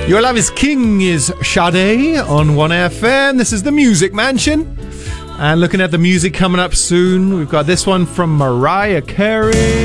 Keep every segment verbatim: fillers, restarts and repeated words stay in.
Your Love is King is Sade on one F M. This is the Music Mansion. And looking at the music coming up soon, we've got this one from Mariah Carey.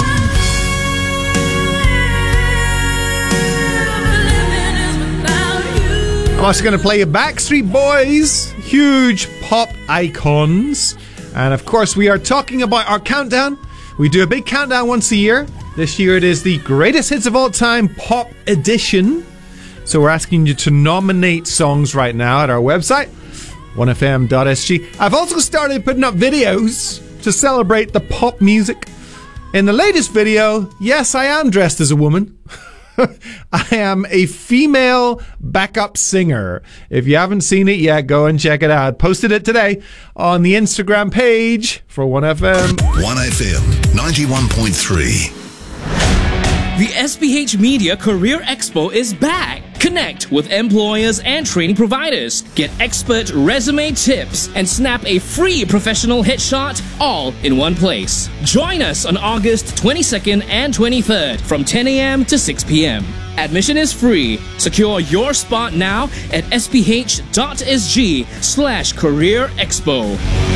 I'm also going to play you Backstreet Boys, huge pop icons. And of course, we are talking about our countdown. We do a big countdown once a year. This year it is the Greatest Hits of All Time Pop Edition. So we're asking you to nominate songs right now at our website, one f m dot s g. I've also started putting up videos to celebrate the pop music. In the latest video, yes, I am dressed as a woman. I am a female backup singer. If you haven't seen it yet, go and check it out. I posted it today on the Instagram page for one F M. one F M ninety-one point three. The S B H Media Career Expo is back. Connect with employers and training providers. Get expert resume tips and snap a free professional headshot all in one place. Join us on August twenty-second and twenty-third from ten a.m. to six p.m. Admission is free. Secure your spot now at s b h dot s g slash career expo.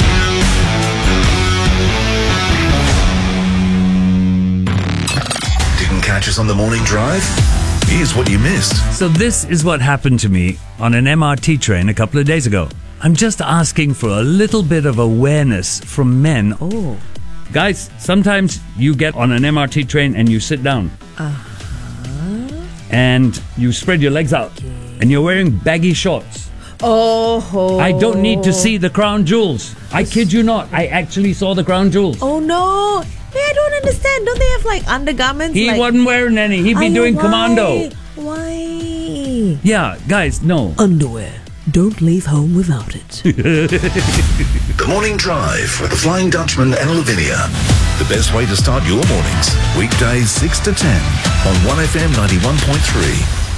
Catch us on the morning drive? Here's what you missed. So this is what happened to me on an M R T train a couple of days ago. I'm just asking for a little bit of awareness from men. Oh. Guys, sometimes you get on an M R T train and you sit down. Uh-huh. And you spread your legs out. Okay. And you're wearing baggy shorts. Oh. I don't need to see the crown jewels. I kid you not. I actually saw the crown jewels. Oh no. Hey, I don't understand. Don't they have like undergarments? He like... wasn't wearing any. He'd be Ay, doing why? commando. Why? Yeah, guys, no. Underwear. Don't leave home without it. The Morning Drive with the Flying Dutchman and Lavinia. The best way to start your mornings. Weekdays six to ten on one F M ninety-one point three.